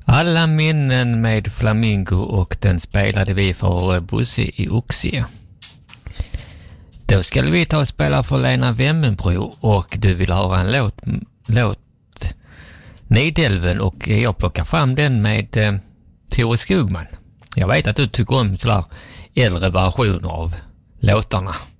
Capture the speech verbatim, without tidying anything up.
Alla minnen med Flamingo, och den spelade vi för Bosse i Oxie. Då ska vi ta och spela för Lena Wemmenbro, och du vill höra en låt, låt Nidelven, och jag plockar fram den med eh, Tore Skogman. Jag vet att du tycker om sådär äldre versioner av låtarna.